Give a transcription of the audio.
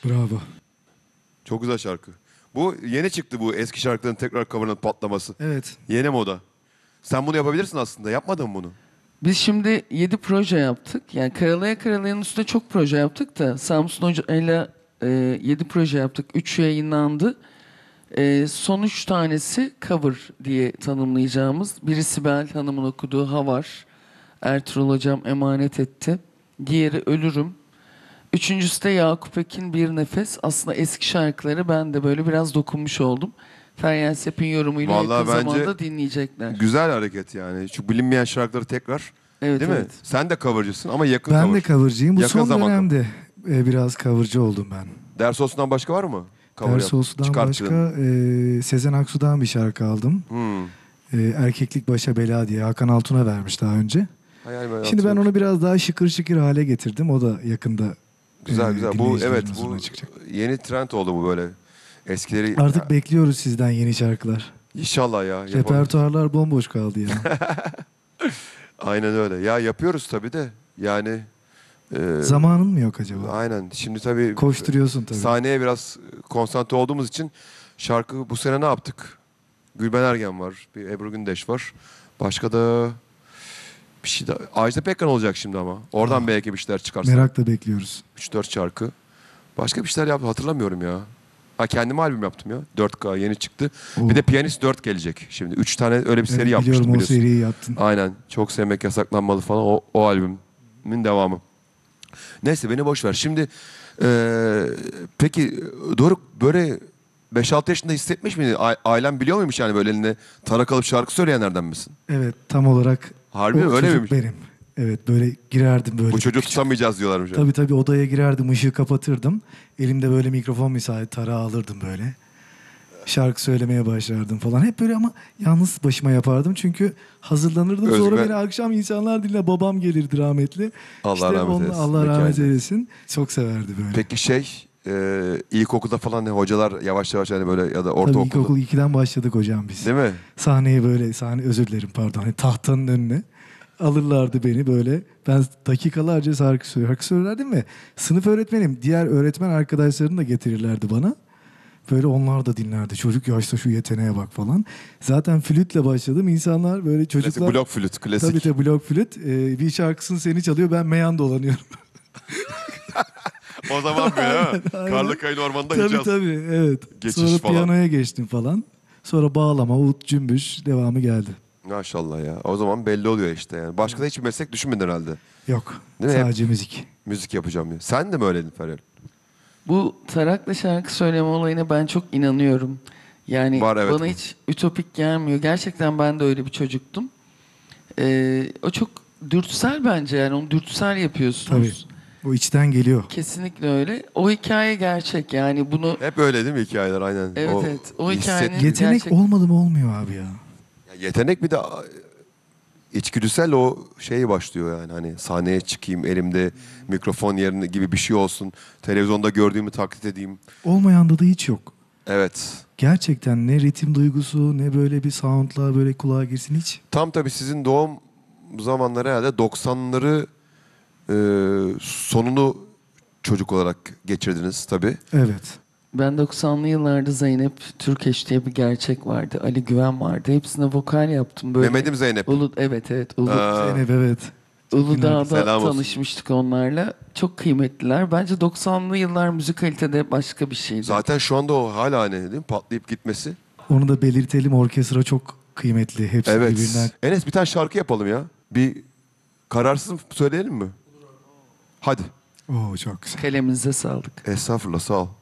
Bravo. Çok güzel şarkı. Bu yeni çıktı, bu eski şarkıların tekrar coverlanıp patlaması. Evet. Yeni moda. Sen bunu yapabilirsin aslında. Yapmadın mı bunu? Biz şimdi 7 proje yaptık. Yani Karalaya Karalaya'nın üstünde çok proje yaptık da Samsun Hoca'yla 7 proje yaptık. 3 yayınlandı. Son 3 tanesi cover diye tanımlayacağımız. Biri Sibel Hanım'ın okuduğu Havar. Ertuğrul Hocam emanet etti. Diğeri Ölürüm. Üçüncüsü de Yakup Ekin Bir Nefes. Aslında eski şarkıları ben de böyle biraz dokunmuş oldum. Feryal Sep'in yorumuyla Vallahi yakın bence zamanda dinleyecekler. Güzel hareket yani. Şu bilinmeyen şarkıları tekrar. Evet, Değil mi? evet. Sen de covercısın ama yakın Ben cover. de covercıyım. Bu Yakın son zaman dönemde biraz covercı oldum ben. Ders olsundan başka var mı? Cover Ders olsudan çıkarttığın. başka Sezen Aksu'dan bir şarkı aldım. Erkeklik Başa Bela diye Hakan Altun'a vermiş daha önce. Hayal Şimdi ben hatırlıyorum. onu biraz daha şıkır şıkır hale getirdim. O da yakında Güzel güzel. Bu dinleyicilerin evet, huzuruna bu çıkacak. yeni trend oldu bu böyle. Eskileri Artık bekliyoruz sizden yeni şarkılar. İnşallah ya. yapalım. Repertuarlar bomboş kaldı ya. Aynen öyle. Ya yapıyoruz tabii de. Yani Zamanın mı yok acaba? aynen. Şimdi tabii Koşturuyorsun tabii. sahneye biraz konsantre olduğumuz için şarkı bu sene ne yaptık? Gülben Ergen var. Bir Ebru Gündeş var. Başka da bir şey daha. Ajda Pekkan olacak şimdi ama. Oradan belki bir şeyler çıkarsa. Merakla bekliyoruz. 3-4 şarkı. Başka bir şeyler yaptım, hatırlamıyorum ya. Ha, kendime albüm yaptım ya. 4K yeni çıktı. Oo. Bir de Piyanist 4 gelecek şimdi. 3 tane öyle bir seri Evet, yapmıştım biliyorum o biliyorsun. seriyi yaptın. Aynen. Çok sevmek yasaklanmalı falan. O albümün devamı. Neyse beni boş ver. Şimdi peki Doruk böyle 5-6 yaşında hissetmiş miydin? Ailen biliyor muymuş yani böyle eline tarak alıp şarkı söyleyenlerden misin? Evet, tam olarak Harbi mi? o Öyle çocuk miymiş? benim. Evet, böyle girerdim böyle. Bu çocuğu küçük- tutamayacağız diyorlarmış. Tabii tabii, odaya girerdim, ışığı kapatırdım. Elimde böyle mikrofon misali tarağı alırdım böyle. Şarkı söylemeye başlardım falan. Hep böyle ama yalnız başıma yapardım. Çünkü hazırlanırdım. Sonra Özgüven- beni akşam insanlar dinle, babam gelirdi rahmetli. Allah İşte rahmet onunla- eylesin. Allah rahmet Mekanı. eylesin. Çok severdi böyle. Peki ilkokulda falan hocalar yavaş yavaş hani böyle ya da Tabii ortaokulda. ilkokul 2'den başladık hocam biz. Değil mi? Sahneye böyle, özür dilerim pardon. Hani tahtanın önüne alırlardı beni böyle. Ben dakikalarca şarkı söylerdim ve sınıf öğretmenim, diğer öğretmen arkadaşlarını da getirirlerdi bana. Böyle onlar da dinlerdi. Çocuk yaşta şu yeteneğe bak falan. Zaten flütle başladım. İnsanlar böyle çocuklar... Klasik blok flüt, klasik. Tabii tabii blok flüt. Bir şarkısını seni çalıyor, ben meyan dolanıyorum. O zaman böyle ha. Aynen. Karlıkayın ormanında Tabii Hicaz. tabii, evet. Geçiş Sonra falan. piyanoya geçtim falan. Sonra bağlama, ut, cümbüş devamı geldi. Maşallah ya. O zaman belli oluyor işte yani. Başka da hiçbir meslek düşünmedin herhalde. Yok, Değil mi? sadece müzik. Müzik yapacağım diye. Sen de mi öyleydin Feryal? Bu tarakla şarkı söyleme olayına ben çok inanıyorum. Yani Var, evet. bana hiç ütopik gelmiyor. Gerçekten ben de öyle bir çocuktum. O çok dürtüsel bence, yani onu dürtüsel yapıyorsunuz. O içten geliyor. Kesinlikle öyle. O hikaye gerçek, yani bunu Hep öyle değil mi hikayeler aynen. Evet, evet. O hikayenin- Yetenek gerçek- olmadı mı olmuyor abi ya. Ya yetenek bir de içgüdüsel o şey başlıyor yani hani sahneye çıkayım elimde mikrofon yerine gibi bir şey olsun. Televizyonda gördüğümü taklit edeyim. Olmayanda da hiç yok. Evet. Gerçekten ne ritim duygusu ne böyle bir soundla böyle kulağa girsin hiç. Tam tabii sizin doğum zamanları herhalde 90'ları sonunu çocuk olarak geçirdiniz tabii. Evet. ben 90'lı yıllarda Zeynep Türkeş diye bir gerçek vardı. Ali Güven vardı. Hepsine vokal yaptım böyle. Mehmet'im Zeynep. Evet evet. Zeynep evet. Uludağ'da Selam olsun. tanışmıştık onlarla. Çok kıymetliler. Bence 90'lı yıllar müzikalitede başka bir şeydi. Zaten şu anda o hala hani değil mi? Patlayıp gitmesi. Onu da belirtelim, orkestra çok kıymetli. Hepsi Evet. birbirinden. Enes bir tane şarkı yapalım ya. Bir kararsız söyleyelim mi? Hadi. Oo, çok güzel. Kalemize sağlık. Estağfurullah sağ ol.